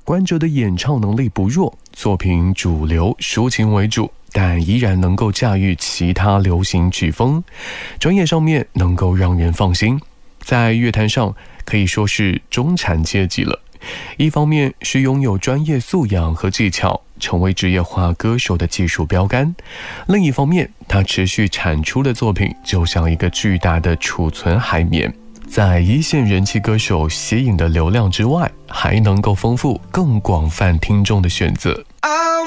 关喆的演唱能力不弱，作品主流抒情为主，但依然能够驾驭其他流行曲风，专业上面能够让人放心，在乐坛上可以说是中产阶级了。一方面是拥有专业素养和技巧，成为职业化歌手的技术标杆；另一方面，他持续产出的作品就像一个巨大的储存海绵，在一线人气歌手吸引的流量之外，还能够丰富更广泛听众的选择。